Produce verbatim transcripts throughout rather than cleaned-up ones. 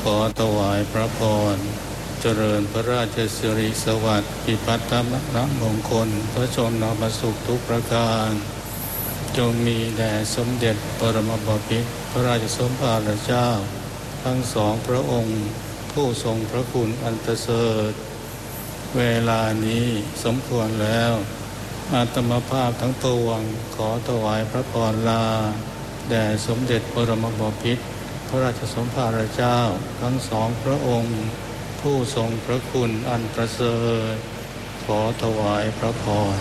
ขอถวายพระพรเจริญพระราชสิริสวัสดิ์พิพัฒนมงคลพระชนมสุขทุกประการจงมีแด่สมเด็จปรมบพิตรพระราชสมภารเจ้าทั้งสองพระองค์ผู้ทรงพระคุณอันประเสริฐเวลานี้สมควรแล้วอาตมาภาพทั้งปวงขอถวายพระพรลาแด่สมเด็จปรมบพิตรพระราชสมภารเจ้าทั้งสองพระองค์ผู้ทรงพระคุณอันประเสริฐขอถวายพระพร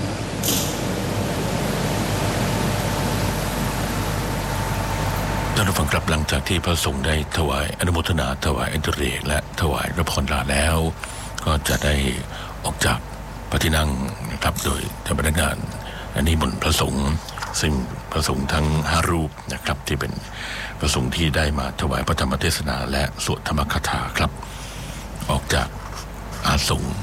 ท่านผู้ฟังครับหลังจากที่พระสงฆ์ได้ถวายอนุโมทนาถวายอันตรเรกและถวายพระพรลาแล้วก็จะได้ออกจากพระที่นั่งนะครับโดยเจ้าพนักงานอันนี้บนพระสงฆ์ซึ่งพระสงฆ์ทั้งห้ารูปนะครับที่เป็นพระสงฆ์ที่ได้มาถวายพระธรรมเทศนาและสวดธรรมคาถาครับออกจากอาสงฆ์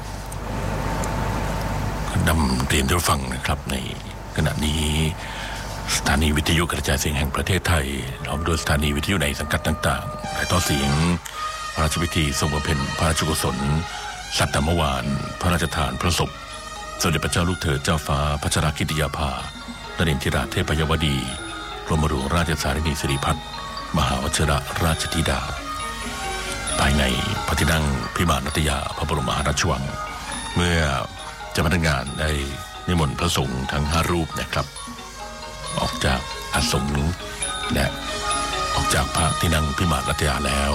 นำเรียนท่านผู้ฟังนะครับในขณะนี้สถานีวิทยุกระจายเสียงแห่งประเทศไทยพร้อมด้วยสถานีวิทยุในสังกัดต่างๆถ่ายทอดเสียงพระราชพิธีทรงบำเพ็ญพระราชกุศลสัตตมวานพระราชทานพระศพสมเด็จพระเจ้าลูกเธอเจ้าฟ้าพัชรกิติยาภานเรนทิราเทพยวดีกรมหลวงราชสารินีสิริพัฒน์มหาวชิรราชธิดาภายในพระที่นั่งพิมานนัตยาพระบรมมหาราชวังเมื่อเจ้าพนักงานได้นิมนต์พระสงฆ์ทั้งห้ารูปนะครับออกจากอาสมและออกจากพระที่นั่งพิมานนัตยาแล้ว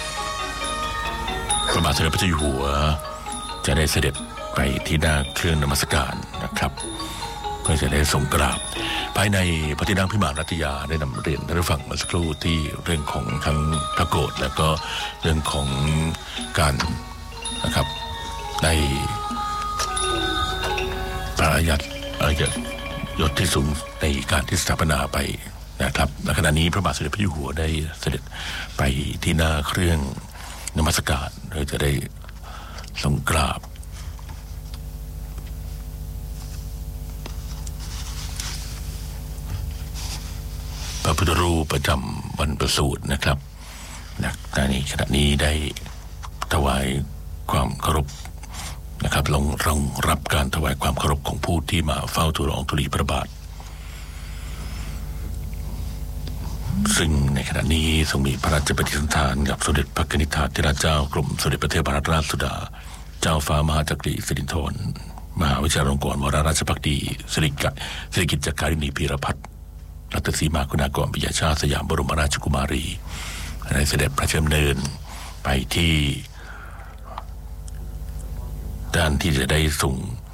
พระบาทสมเด็จพระเจ้าอยู่หัวจะได้เสด็จไปที่หน้าเครื่องนมัสการนะครับก็จะได้ทรงกราบภายในพระที่นั่งพิมานนัตยาได้นำเรียนท่านผู้ฟังเมื่อสักครู่ที่เรื่องของทั้งพระโกฐแล้วก็เรื่องของการนะครับได้ประหยัดประหยัดยศที่สูงในการที่สถาปนาไปนะครับในขณะนี้พระบาทสมเด็จพระเจ้าอยู่หัวได้เสด็จไปที่หน้าเครื่องนมัสการโดยจะได้ทรงกราบพระพุทธรูปประจำวันประสูตินะครับในขณะนี้ได้ถวายความเคารพนะครับลงรองรับการถวายความเคารพของผู้ที่มาเฝ้าทูลละอองธุลีพระบาทซึ่งในขณะนี้ทรงมีพระราชปฏิสันถานกับสมเด็จพระกนิษฐาธิราชเจ้ากรมสมเด็จพระเทพรัตนราชสุดาเจ้าฟ้ามหาจักรีสิรินธรมหาวิชาลงกรณ์วรราชภักดีสิริกิสิริกิจจการิณีพีรพัฒน์รัตนศรีมาคุณากรปิยชาติสยามบรมราชกุมารีได้เสด็จพระเชิญเนินไปที่ด้านที่จะได้ส่ง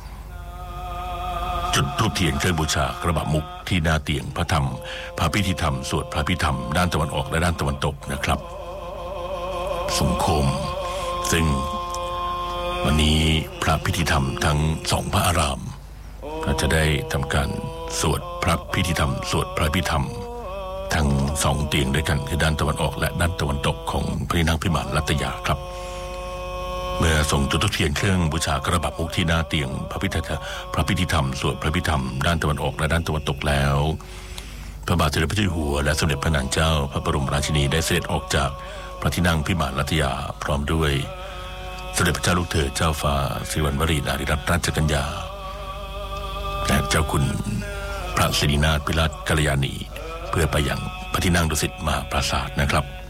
จุดธูปเทียนเครื่องบูชากระบะมุกที่หน้าเตียงพระธรรมพระพิธีธรรมสวดพระพิธรรมด้านตะวันออกและด้านตะวันตกนะครับสงคมซึ่งวันนี้พระพิธีธรรมทั้งสองพระอารามก็จะได้ทำการสวดพระพิธีธรรมสวดพระพิธรรมทั้งสองเตียงด้วยกันคือด้านตะวันออกและด้านตะวันตกของพระที่นั่งพิมานนัตยาครับเมื่อส่งจุดธูปเทียนเครื่องบูชากระบะมุกที่หน้าเตียงพระพิธีพระพิธีธรรมสวดพระพิธรรมด้านตะวันออกและด้านตะวันตกแล้วพระบาทสมเด็จพระเจ้าอยู่หัวและสมเด็จพระนางเจ้าพระบรมราชินีได้เสด็จออกจากพระที่นั่งพิมานนัตยาพร้อมด้วยสมเด็จพระเจ้าลูกเธอเจ้าฟ้าสิริวัณวรีนารีรัตนราชกัญญาและเจ้าคุณพระสิรินาถปิลาศกัลยาณีเพื่อไปยังพระที่นั่งดุสิตมหาปราสาทนะครับ